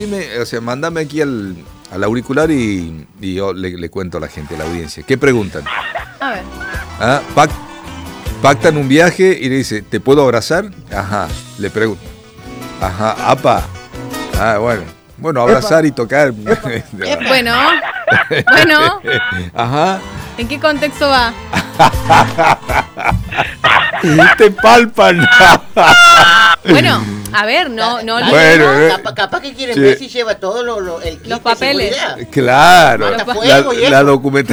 O sea, mándame aquí al auricular y yo le cuento a la gente, a la audiencia. ¿Qué preguntan? A ver. Pactan un viaje y le dice, ¿te puedo abrazar? Ajá, le pregunto. Ajá, apa. Ah, bueno. Bueno, abrazar y tocar. Bueno. Ajá. ¿En qué contexto va? Te palpan. Bueno, a ver, no Capaz que quieren ver si lleva todo el kit los papeles. Claro, la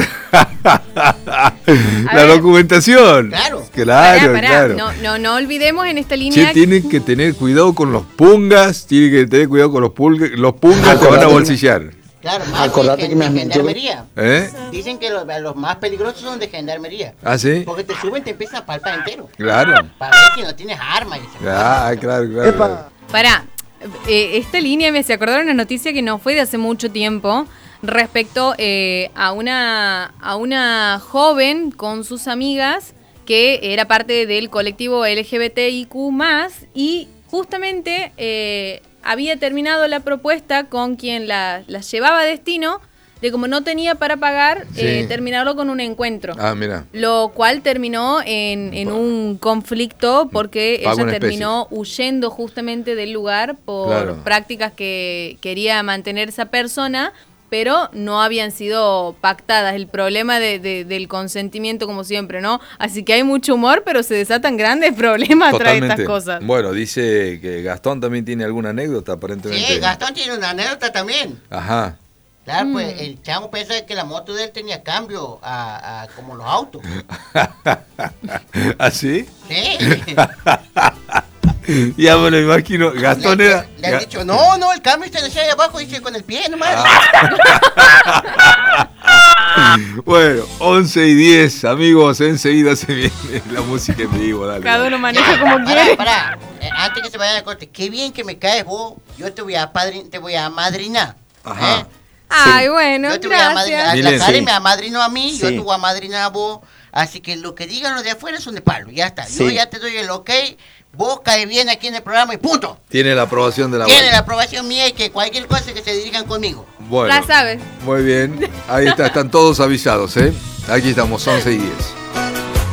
documentación. Claro. No olvidemos en esta línea. Tienen que tener cuidado con los pungas, tienen que tener cuidado con los pungas, te van a bolsillar. Claro, más acordate de que me gendarmería. Dicen que los más peligrosos son de gendarmería. ¿Ah, sí? Porque te suben, te empiezan a palpar entero. Claro. Para ver si no tienes armas. Claro. Pará, esta línea me se acordaron una noticia que no fue de hace mucho tiempo respecto a una joven con sus amigas que era parte del colectivo LGBTIQ+, y justamente había terminado la propuesta con quien la llevaba a destino, de como no tenía para pagar, terminarlo con un encuentro. Ah, mira. Lo cual terminó en un conflicto porque ella terminó huyendo justamente del lugar por prácticas que quería mantener esa persona, pero no habían sido pactadas. El problema del consentimiento, como siempre, ¿no? Así que hay mucho humor, pero se desatan grandes problemas tras estas cosas. Bueno, dice que Gastón también tiene alguna anécdota, aparentemente. Sí, Gastón tiene una anécdota también. Ajá. Claro, pues el chamo piensa que la moto de él tenía cambio a como los autos. ¿Ah, sí? Sí. Ya me lo imagino. Gastón le han dicho, no, el cambio está allá abajo, dice con el pie nomás. Bueno, 11:10, amigos, enseguida se viene la música en vivo, dale. Cada uno maneja como quiere. Pará, antes que se vayan a corte, qué bien que me caes vos, yo te voy a amadrinar. Ajá. Ay, bueno, yo te gracias. La Karen me amadrinó a mí, yo te voy a amadrinar a vos, así que lo que digan los de afuera son de palo, ya está. Yo ya te doy el ok. Vos caes bien aquí en el programa y punto. Tiene la aprobación de la Tiene la aprobación mía y que cualquier cosa que se dirijan conmigo. Bueno, la sabes. Muy bien. Ahí están todos avisados, ¿eh? Aquí estamos, 11:10.